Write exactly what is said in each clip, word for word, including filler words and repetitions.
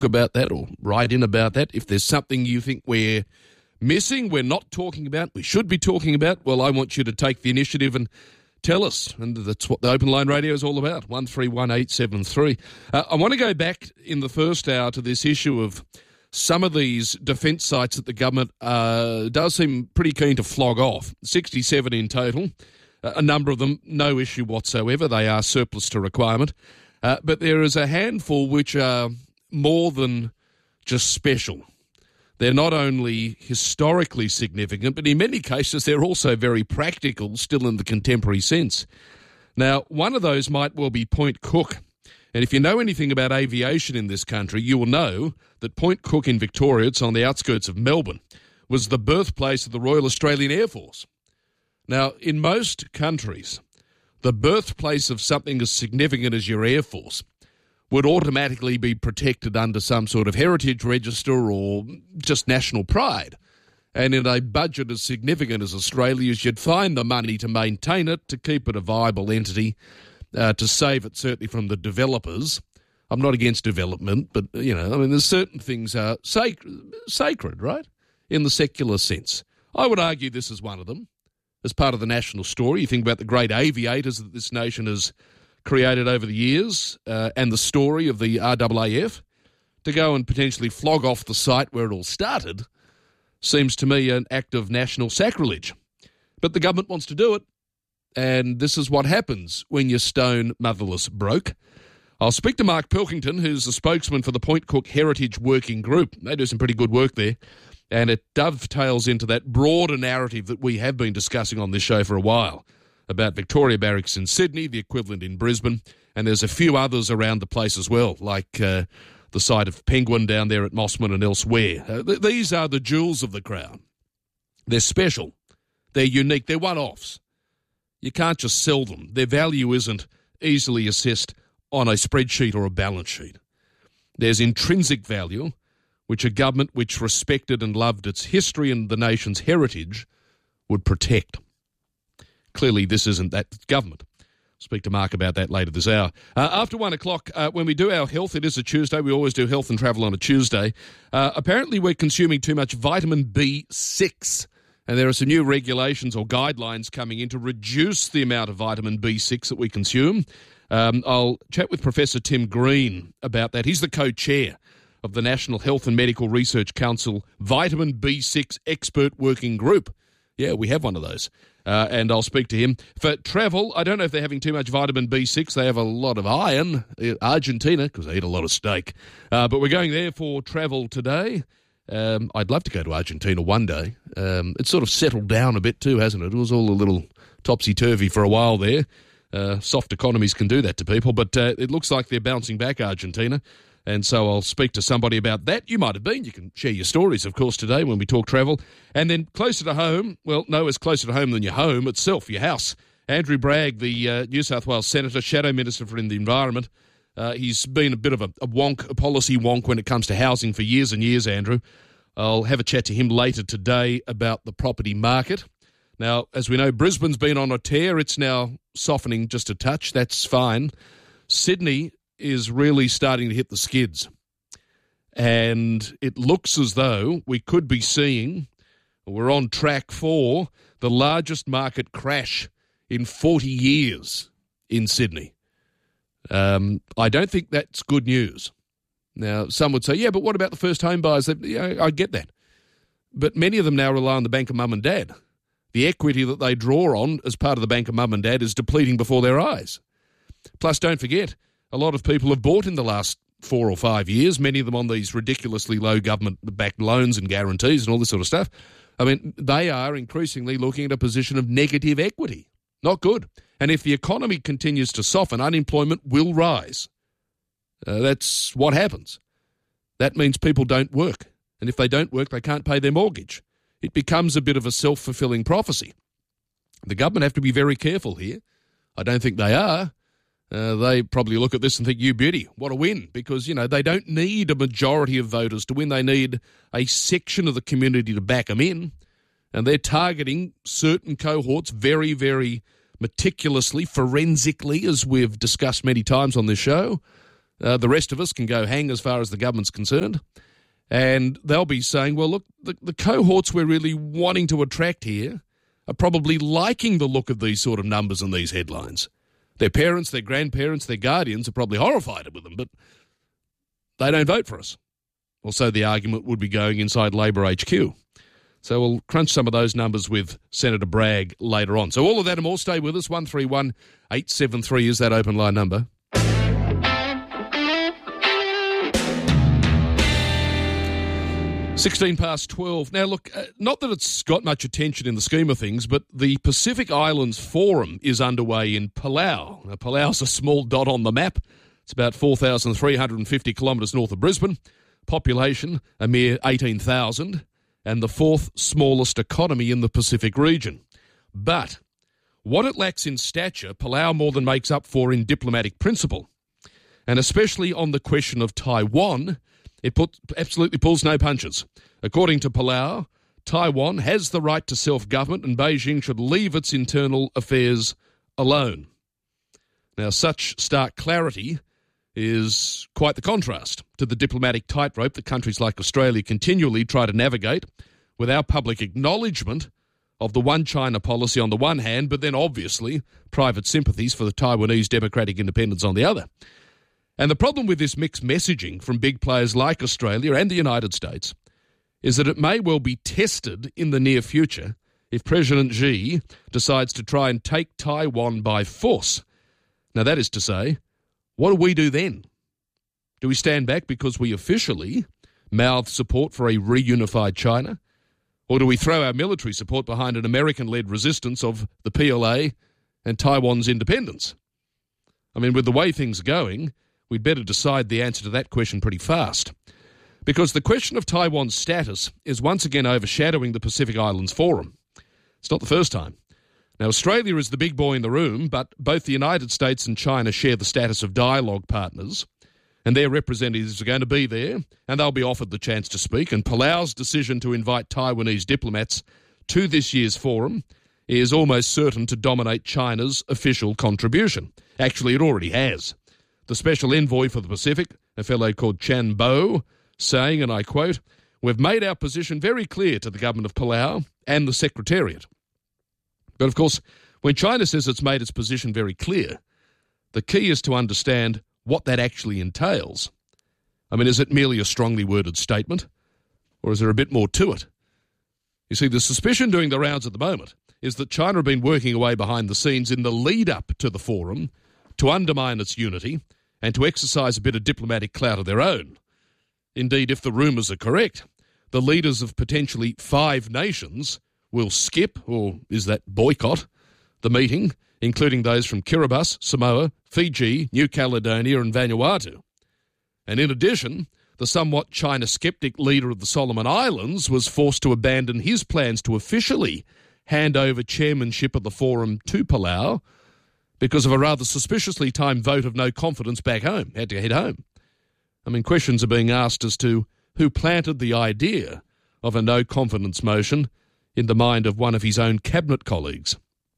about that or write in about that. If there's something you think we're missing, we're not talking about, we should be talking about, well, I want you to take the initiative and tell us. And that's what the Open Line Radio is all about, one three one eight seven three. Uh, I want to go back in the first hour to this issue of some of these defence sites that the government uh, does seem pretty keen to flog off, sixty-seven in total. Uh, a number of them, no issue whatsoever. They are surplus to requirement. Uh, but there is a handful which are more than just special. They're not only historically significant, but in many cases they're also very practical, still in the contemporary sense. Now, one of those might well be Point Cook. And if you know anything about aviation in this country, you will know that Point Cook in Victoria, it's on the outskirts of Melbourne, was the birthplace of the Royal Australian Air Force. Now, in most countries, the birthplace of something as significant as your Air Force would automatically be protected under some sort of heritage register or just national pride. And in a budget as significant as Australia's, you'd find the money to maintain it, to keep it a viable entity, uh, to save it certainly from the developers. I'm not against development, but, you know, I mean, there's certain things are sacred, sacred, right, in the secular sense. I would argue this is one of them. As part of the national story, you think about the great aviators that this nation has created over the years, uh, and the story of the R A A F, to go and potentially flog off the site where it all started seems to me an act of national sacrilege. But the government wants to do it, and this is what happens when you're stone motherless broke. I'll speak to Mark Pilkington, who's the spokesman for the Point Cook Heritage Working Group. They do some pretty good work there, and it dovetails into that broader narrative that we have been discussing on this show for a while, about Victoria Barracks in Sydney, the equivalent in Brisbane, and there's a few others around the place as well, like uh, the site of Penguin down there at Mossman and elsewhere. Uh, th- these are the jewels of the crown. They're special. They're unique. They're one-offs. You can't just sell them. Their value isn't easily assessed on a spreadsheet or a balance sheet. There's intrinsic value, which a government which respected and loved its history and the nation's heritage would protect. Clearly, this isn't that government. Speak to Mark about that later this hour. Uh, after one o'clock, uh, when we do our health, it is a Tuesday. We always do health and travel on a Tuesday. Uh, apparently, we're consuming too much vitamin B six, and there are some new regulations or guidelines coming in to reduce the amount of vitamin B six that we consume. Um, I'll chat with Professor Tim Green about that. He's the co-chair of the National Health and Medical Research Council Vitamin B six Expert Working Group. Yeah, we have one of those. Uh, and I'll speak to him. For travel, I don't know if they're having too much vitamin B six. They have a lot of iron. Argentina, because they eat a lot of steak. Uh, but we're going there for travel today. Um, I'd love to go to Argentina one day. Um, it's sort of settled down a bit too, hasn't it? It was all a little topsy-turvy for a while there. Uh, soft economies can do that to people. But uh, it looks like they're bouncing back, Argentina. And so I'll speak to somebody about that. You might have been. You can share your stories, of course, today when we talk travel. And then closer to home, well, no, it's closer to home than your home itself, your house. Andrew Bragg, the uh, New South Wales Senator, Shadow Minister for the Environment. Uh, he's been a bit of a, a wonk, a policy wonk when it comes to housing for years and years, Andrew. I'll have a chat to him later today about the property market. Now, as we know, Brisbane's been on a tear. It's now softening just a touch. That's fine. Sydney is really starting to hit the skids. And it looks as though we could be seeing, we're on track for, the largest market crash in forty years in Sydney. Um, I don't think that's good news. Now, some would say, yeah, but what about the first home buyers? Yeah, I get that. But many of them now rely on the bank of mum and dad. The equity that they draw on as part of the bank of mum and dad is depleting before their eyes. Plus, don't forget, a lot of people have bought in the last four or five years, many of them on these ridiculously low government-backed loans and guarantees and all this sort of stuff. I mean, they are increasingly looking at a position of negative equity. Not good. And if the economy continues to soften, unemployment will rise. Uh, that's what happens. That means people don't work. And if they don't work, they can't pay their mortgage. It becomes a bit of a self-fulfilling prophecy. The government have to be very careful here. I don't think they are. Uh, they probably look at this and think, you beauty, what a win. Because, you know, they don't need a majority of voters to win. They need a section of the community to back them in. And they're targeting certain cohorts very, very meticulously, forensically, as we've discussed many times on this show. Uh, the rest of us can go hang as far as the government's concerned. And they'll be saying, well, look, the, the cohorts we're really wanting to attract here are probably liking the look of these sort of numbers and these headlines. Their parents, their grandparents, their guardians are probably horrified with them, but they don't vote for us. Or so the argument would be going inside Labor H Q. So we'll crunch some of those numbers with Senator Bragg later on. So all of that and more, stay with us. one three one eight seven three is that open line number. sixteen past twelve. Now, look, uh, not that it's got much attention in the scheme of things, but the Pacific Islands Forum is underway in Palau. Now, Palau's a small dot on the map. It's about four thousand three hundred fifty kilometres north of Brisbane. Population, a mere eighteen thousand, and the fourth smallest economy in the Pacific region. But what it lacks in stature, Palau more than makes up for in diplomatic principle. And especially on the question of Taiwan, it put, absolutely pulls no punches. According to Palau, Taiwan has the right to self-government and Beijing should leave its internal affairs alone. Now, such stark clarity is quite the contrast to the diplomatic tightrope that countries like Australia continually try to navigate with our public acknowledgement of the one China policy on the one hand, but then obviously private sympathies for the Taiwanese democratic independence on the other. And the problem with this mixed messaging from big players like Australia and the United States is that it may well be tested in the near future if President Xi decides to try and take Taiwan by force. Now, that is to say, what do we do then? Do we stand back because we officially mouth support for a reunified China? Or do we throw our military support behind an American-led resistance of the P L A and Taiwan's independence? I mean, with the way things are going, we'd better decide the answer to that question pretty fast. Because the question of Taiwan's status is once again overshadowing the Pacific Islands Forum. It's not the first time. Now, Australia is the big boy in the room, but both the United States and China share the status of dialogue partners, and their representatives are going to be there, and they'll be offered the chance to speak. And Palau's decision to invite Taiwanese diplomats to this year's forum is almost certain to dominate China's official contribution. Actually, it already has. The special envoy for the Pacific, a fellow called Chan Bo, saying, and I quote, "We've made our position very clear to the government of Palau and the Secretariat." But of course, when China says it's made its position very clear, the key is to understand what that actually entails. I mean, is it merely a strongly worded statement, or is there a bit more to it? You see, the suspicion doing the rounds at the moment is that China have been working away behind the scenes in the lead-up to the forum to undermine its unity and to exercise a bit of diplomatic clout of their own. Indeed, if the rumours are correct, the leaders of potentially five nations will skip, or is that boycott, the meeting, including those from Kiribati, Samoa, Fiji, New Caledonia and Vanuatu. And in addition, the somewhat China-sceptic leader of the Solomon Islands was forced to abandon his plans to officially hand over chairmanship of the forum to Palau because of a rather suspiciously timed vote of no confidence back home. Had to head home. I mean, questions are being asked as to who planted the idea of a no-confidence motion in the mind of one of his own cabinet colleagues.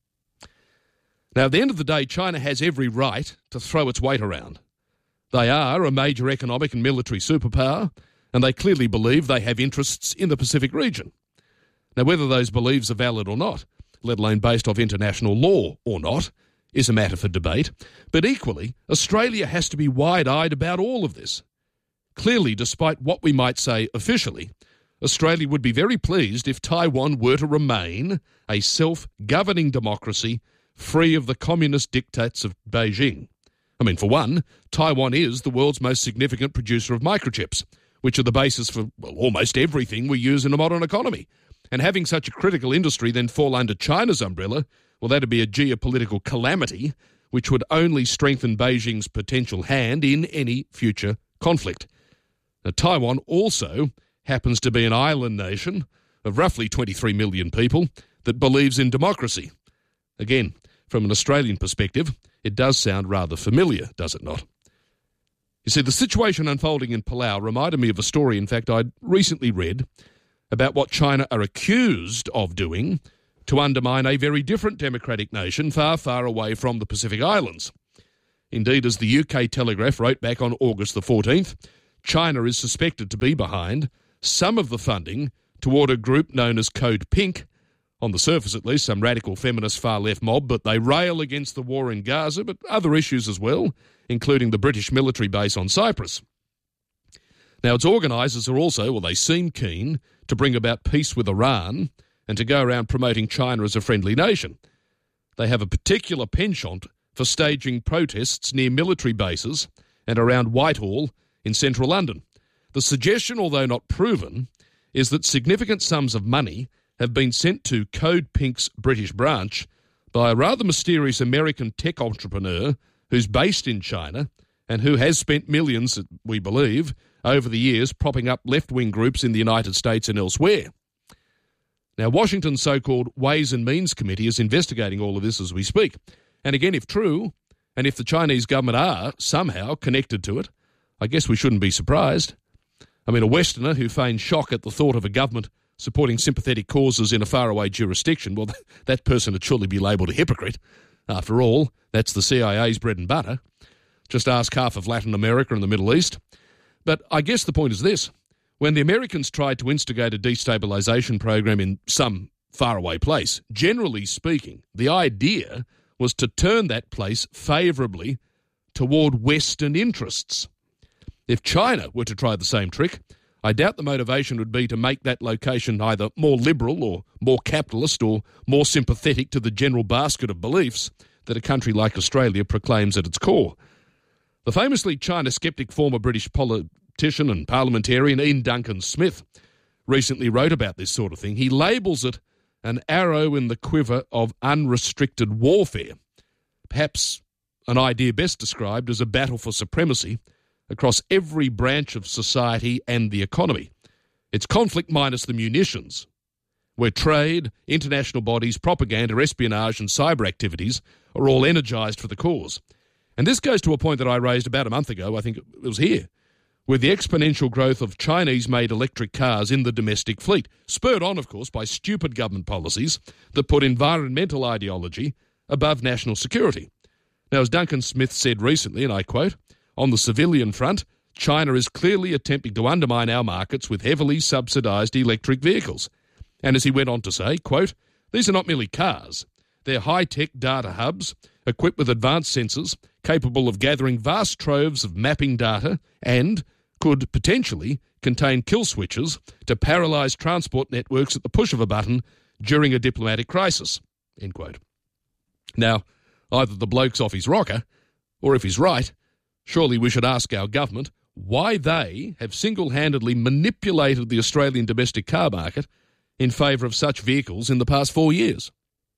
Now, at the end of the day, China has every right to throw its weight around. They are a major economic and military superpower, and they clearly believe they have interests in the Pacific region. Now, whether those beliefs are valid or not, let alone based off international law or not, is a matter for debate. But equally, Australia has to be wide-eyed about all of this. Clearly, despite what we might say officially, Australia would be very pleased if Taiwan were to remain a self-governing democracy free of the communist dictates of Beijing. I mean, for one, Taiwan is the world's most significant producer of microchips, which are the basis for well, almost everything we use in a modern economy. And having such a critical industry then fall under China's umbrella, well, that'd be a geopolitical calamity which would only strengthen Beijing's potential hand in any future conflict. Now, Taiwan also happens to be an island nation of roughly twenty-three million people that believes in democracy. Again, from an Australian perspective, it does sound rather familiar, does it not? You see, the situation unfolding in Palau reminded me of a story, in fact, I'd recently read about what China are accused of doing to undermine a very different democratic nation far, far away from the Pacific Islands. Indeed, as the U K Telegraph wrote back on August the fourteenth, China is suspected to be behind some of the funding toward a group known as Code Pink, on the surface at least, some radical feminist far-left mob, but they rail against the war in Gaza, but other issues as well, including the British military base on Cyprus. Now, its organisers are also, well, they seem keen to bring about peace with Iran and to go around promoting China as a friendly nation. They have a particular penchant for staging protests near military bases and around Whitehall in central London. The suggestion, although not proven, is that significant sums of money have been sent to Code Pink's British branch by a rather mysterious American tech entrepreneur who's based in China and who has spent millions, we believe, over the years propping up left-wing groups in the United States and elsewhere. Now, Washington's so-called Ways and Means Committee is investigating all of this as we speak. And again, if true, and if the Chinese government are somehow connected to it, I guess we shouldn't be surprised. I mean, a Westerner who feigns shock at the thought of a government supporting sympathetic causes in a faraway jurisdiction, well, that person would surely be labelled a hypocrite. After all, that's the C I A's bread and butter. Just ask half of Latin America and the Middle East. But I guess the point is this. When the Americans tried to instigate a destabilisation program in some faraway place, generally speaking, the idea was to turn that place favourably toward Western interests. If China were to try the same trick, I doubt the motivation would be to make that location either more liberal or more capitalist or more sympathetic to the general basket of beliefs that a country like Australia proclaims at its core. The famously China sceptic former British politician and parliamentarian Ian Duncan Smith recently wrote about this sort of thing. He labels it an arrow in the quiver of unrestricted warfare, perhaps an idea best described as a battle for supremacy across every branch of society and the economy. It's conflict minus the munitions, where trade, international bodies, propaganda, espionage and cyber activities are all energised for the cause. And this goes to a point that I raised about a month ago, I think it was here, with the exponential growth of Chinese-made electric cars in the domestic fleet, spurred on, of course, by stupid government policies that put environmental ideology above national security. Now, as Duncan Smith said recently, and I quote, "On the civilian front, China is clearly attempting to undermine our markets with heavily subsidised electric vehicles." And as he went on to say, quote, "These are not merely cars. They're high-tech data hubs equipped with advanced sensors capable of gathering vast troves of mapping data and could potentially contain kill switches to paralyse transport networks at the push of a button during a diplomatic crisis." End quote. Now, either the bloke's off his rocker, or if he's right, surely we should ask our government why they have single-handedly manipulated the Australian domestic car market in favour of such vehicles in the past four years.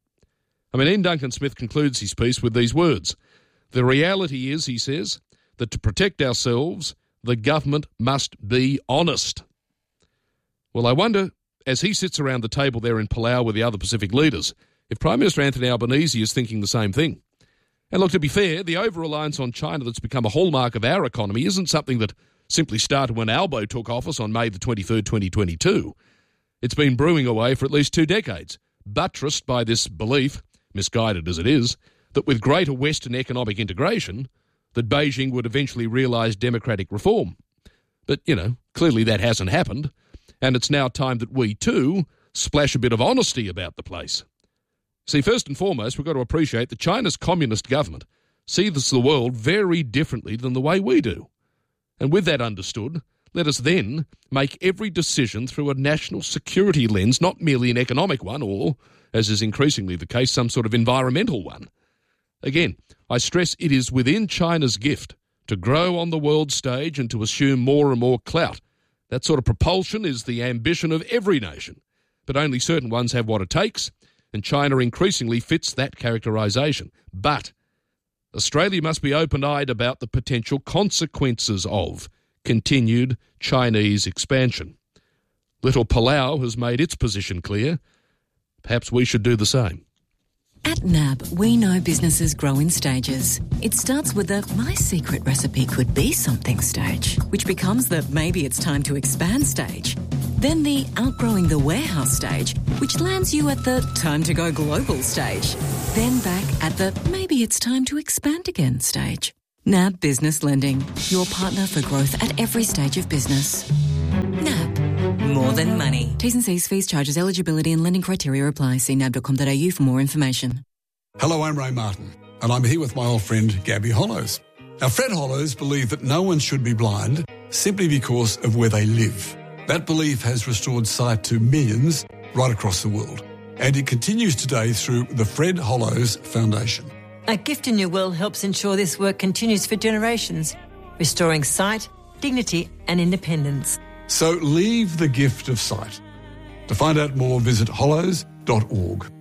I mean, Ian Duncan Smith concludes his piece with these words. "The reality is," he says, "that to protect ourselves, the government must be honest." Well, I wonder, as he sits around the table there in Palau with the other Pacific leaders, if Prime Minister Anthony Albanese is thinking the same thing. And look, to be fair, the over-reliance on China that's become a hallmark of our economy isn't something that simply started when Albo took office on May the twenty-third, twenty twenty-two. It's been brewing away for at least two decades, buttressed by this belief, misguided as it is, that with greater Western economic integration, that Beijing would eventually realise democratic reform. But, you know, clearly that hasn't happened, and it's now time that we, too, splash a bit of honesty about the place. See, first and foremost, we've got to appreciate that China's communist government sees the world very differently than the way we do. And with that understood, let us then make every decision through a national security lens, not merely an economic one or, as is increasingly the case, some sort of environmental one. Again, I stress it is within China's gift to grow on the world stage and to assume more and more clout. That sort of propulsion is the ambition of every nation, but only certain ones have what it takes, and China increasingly fits that characterisation. But Australia must be open-eyed about the potential consequences of continued Chinese expansion. Little Palau has made its position clear. Perhaps we should do the same. At N A B, we know businesses grow in stages. It starts with the "my secret recipe could be something" stage, which becomes the "maybe it's time to expand" stage. Then the outgrowing the warehouse stage, which lands you at the "time to go global" stage. Then back at the "maybe it's time to expand again" stage. N A B Business Lending, your partner for growth at every stage of business. N A B, more than money. T's and C's, fees, charges, eligibility and lending criteria apply. See nab dot com dot a u for more information. Hello, I'm Ray Martin, and I'm here with my old friend Gabby Hollows. Now, Fred Hollows believed that no one should be blind simply because of where they live. That belief has restored sight to millions right across the world, and it continues today through the Fred Hollows Foundation. A Gift in Your Will helps ensure this work continues for generations, restoring sight, dignity and independence. So leave the gift of sight. To find out more, visit hollows dot org.